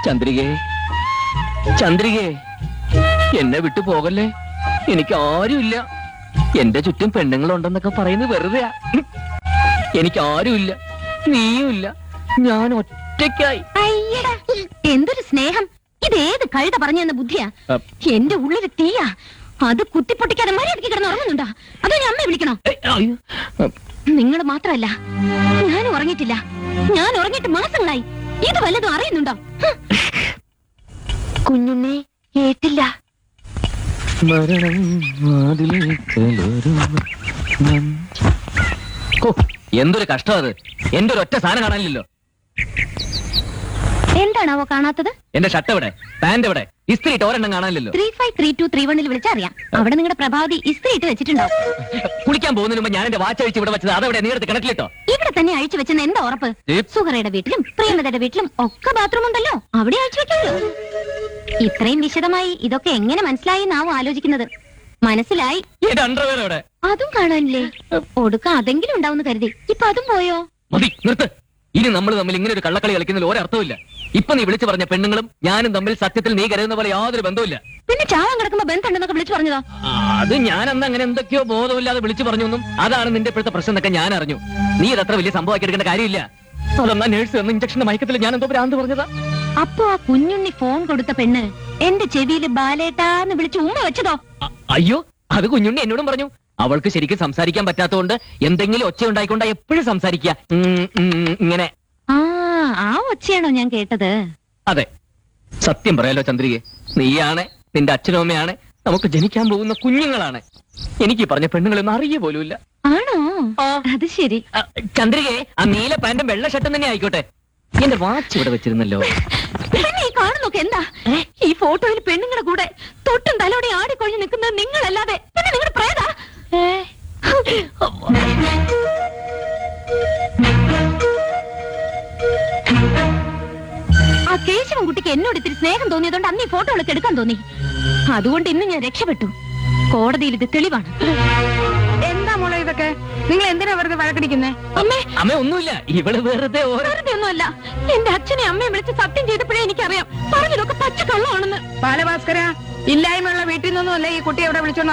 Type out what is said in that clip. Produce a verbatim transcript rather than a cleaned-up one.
ചന്ദ്രികേ, ചന്ദ്രികേ, എന്നെ വിട്ടു പോകല്ലേ. എനിക്ക് ആരുമില്ല. എന്റെ ചുറ്റും പെണ്ണുങ്ങളുണ്ടെന്നൊക്കെ പറയുന്നത് വെറുതെയാ. എനിക്ക് ആരുമില്ല, നീയുമില്ല, ഞാൻ ഒറ്റയ്ക്കായി. അയ്യടാ, എന്തൊരു സ്നേഹം! ഇതേത് കഴുത പറഞ്ഞെന്ന ബുദ്ധിയാ. എന്റെ ഉള്ളിൽ തീയാ. അത് കുത്തിപ്പൊട്ടിക്കാതെ മര്യാദയ്ക്ക് കിടന്ന് ഉറങ്ങുന്നുണ്ടോ? അതോ ഞാൻ അമ്മയെ വിളിക്കണോ? നിങ്ങൾ മാത്രമല്ല, ഞാൻ ഉറങ്ങിയിട്ടില്ല. ഞാൻ ഉറങ്ങിയിട്ട് മാസങ്ങളായി. ഇത് വല്ലതും അറിയുന്നുണ്ടോ? കുഞ്ഞുണ്ണി കേട്ടില്ല. എന്തൊരു കഷ്ടം അത്. എന്റെ ഒരു ഒറ്റ സാധനം കാണാനില്ലല്ലോ. എന്താണാവോ കാണാത്തത്? എന്റെ ഷർട്ട് എവിടെ? പാന്റ് എവിടെ? ഇസ്ത്രി ഇട്ട് ഒരെണ്ണം കാണാനില്ലല്ലോ. Three five three to three വണ്ണിൽ വിളിച്ചറിയാം. അവിടെ നിങ്ങളുടെ പ്രഭാവതി ഇസ്ത്രി ഇട്ട് വെച്ചിട്ടുണ്ടോ? കുളിക്കാൻ പോകുന്നതിന് മുമ്പ് ഞാൻ എന്റെ വാച്ച് അഴിച്ച് ഇവിടെ വെച്ചത് അതെവിടെ? നീ എടുത്ത് കിണറ്റിലിട്ടോ? ഇവിടെ തന്നെ അഴിച്ചു വെച്ചെന്ന് എന്താ ഉറപ്പ്? സുഹറയുടെ വീട്ടിലും പ്രിയമതയുടെ വീട്ടിലും ഒക്കെ ബാത്റൂം ഉണ്ടല്ലോ, അവിടെ അഴിച്ചു വെക്കുമല്ലോ. ഇത്രയും വിശദമായി ഇതൊക്കെ എങ്ങനെ മനസ്സിലായി എന്നാവും ആലോചിക്കുന്നത്. മനസ്സിലായി. അതും കാണാനില്ലേ? ഒടുക്ക അതെങ്കിലും ഉണ്ടാവുന്ന കരുതി. ഇപ്പൊ അതും പോയോ? മതി, നിർത്ത്. ഇനി നമ്മൾ തമ്മിൽ ഇങ്ങനെ ഒരു കള്ളക്കളി കളിക്കുന്നതിൽ ഒരർത്ഥമില്ല. ഇപ്പൊ നീ വിളിച്ചു പറഞ്ഞ പെണ്ണുങ്ങളും ഞാനും തമ്മിൽ സത്യത്തിൽ നീ കരുതുന്ന പോലെ യാതൊരു ബന്ധവുമില്ല. പിന്നെ ചാവാൻ കിടക്കുമ്പോ ബന്ധമുണ്ടെന്നൊക്കെ വിളിച്ചു പറഞ്ഞതാ? അത് ഞാൻ അന്ന് അങ്ങനെ എന്തൊക്കെയോ ബോധമില്ലാതെ വിളിച്ചു പറഞ്ഞു എന്നും അതാണ് നിന്റെ ഇപ്പോഴത്തെ പ്രശ്നം എന്നൊക്കെ ഞാൻ അറിഞ്ഞു. നീ ഇതത്ര വലിയ സംഭവമാക്കി എടുക്കേണ്ട കാര്യമില്ല. അതൊന്നാ നേഴ്സ് എന്ന ഇഞ്ചക്ഷന്റെ മയക്കത്തിൽ ഞാൻ എന്തോ ഭ്രാന്ത് പറഞ്ഞതാ. അപ്പൊ ആ കുഞ്ഞുണ്ണി ഫോൺ കൊടുത്ത പെണ്ണ് എന്റെ ചെവിയില് ബാലേട്ടാന്ന് വിളിച്ച് ഉമ്മ വെച്ചതോ? അയ്യോ, അത് കുഞ്ഞുണ്ണി എന്നോടും പറഞ്ഞു. അവൾക്ക് ശരിക്കും സംസാരിക്കാൻ പറ്റാത്തതുകൊണ്ട് എന്തെങ്കിലും ഒച്ച ഉണ്ടായിക്കൊണ്ടാ എപ്പോഴും സംസാരിക്കുക ഇങ്ങനെ. ആ ആ ഒച്ചയാണോ ഞാൻ കേട്ടത്? അതെ, സത്യം പറയാലോ ചന്ദ്രികെ, നീയാണ്, നിന്റെ അച്ഛനും അമ്മയാണ്, നമുക്ക് ജനിക്കാൻ പോകുന്ന കുഞ്ഞുങ്ങളാണ്. എനിക്ക് പറഞ്ഞ പെണ്ണുങ്ങളൊന്നും അറിയ പോലുമില്ല. ആണോ? അത് ശരി. ചന്ദ്രികെ, ആ നീല പാന്റും വെള്ള ഷർട്ടും തന്നെ ആയിക്കോട്ടെ. എന്റെ വാച്ച് ഇവിടെ വെച്ചിരുന്നല്ലോ. ഈ കാണുന്നൊക്കെ എന്താ? ഈ ഫോട്ടോയിൽ പെണ്ണുങ്ങളുടെ കൂടെ തൊട്ടും തലോടെ ആടിക്കൊഴിഞ്ഞ് നിൽക്കുന്നത് നിങ്ങളല്ലാതെ പിന്നെ നിങ്ങളുടെ പ്രേതാ? ആ കേശവൻ കുട്ടിക്ക് എന്നോട് ഇത്തിരി സ്നേഹം തോന്നിയതുകൊണ്ട് അന്ന് ഈ ഫോട്ടോകളൊക്കെ എടുക്കാൻ തോന്നി. അതുകൊണ്ട് ഇന്ന് ഞാൻ രക്ഷപ്പെട്ടു. കോടതിയിൽ ഇത് തെളിവാണ്. എന്താ മോളെ ഇതൊക്കെ? നിങ്ങൾ എന്തിനാ വെറുതെ വഴക്കടിക്കുന്നേ? അമ്മേ, അമ്മ ഒന്നുമില്ല. ഇവള് വെറുതെ വെറുതെ ഒന്നുമല്ല. എന്റെ അച്ഛനെ അമ്മയെ വിളിച്ച് സത്യം ചെയ്തപ്പോഴേ എനിക്കറിയാം പറഞ്ഞതൊക്കെ പച്ച കള്ളമാണെന്ന്. ബാലഭാസ്കര, ഇല്ലായ്മയുള്ള വീട്ടിൽ നിന്നൊന്നുമല്ല ഈ കുട്ടി എവിടെ വിളിച്ചോണ്ട്